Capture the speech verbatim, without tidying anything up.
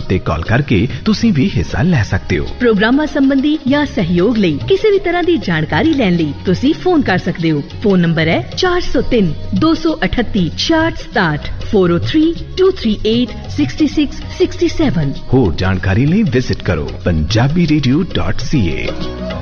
ਉੱਤੇ ਕਾਲ ਕਰਕੇ ਤੁਸੀਂ ਵੀ ਹਿੱਸਾ ਲੈ ਸਕਦੇ ਹੋ। ਪ੍ਰੋਗਰਾਮਾਂ ਸੰਬੰਧੀ ਜਾਂ ਸਹਿਯੋਗ ਲਈ ਕਿਸੇ ਵੀ ਤਰ੍ਹਾਂ ਦੀ ਜਾਣਕਾਰੀ ਲੈਣ ਲਈ ਤੁਸੀਂ ਫੋਨ ਕਰ ਸਕਦੇ ਹੋ। ਫੋਨ ਨੰਬਰ ਹੈ ਚਾਰ ਸੌ ਤਿੰਨ ਦੋ ਸੌ ਅਠੱਤੀ ਛਿਆਹਠ ਸਤਾਹਠ ਚਾਰ ਜ਼ੀਰੋ ਤਿੰਨ ਦੋ ਤਿੰਨ ਅੱਠ ਛੇ ਛੇ ਛੇ ਸੱਤ। ਹੋਰ ਜਾਣਕਾਰੀ ਲਈ ਵਿਜ਼ਿਟ ਕਰੋ ਪੰਜਾਬੀ ਰੇਡੀਓ ਡਾਟ ਸੀ ਏ।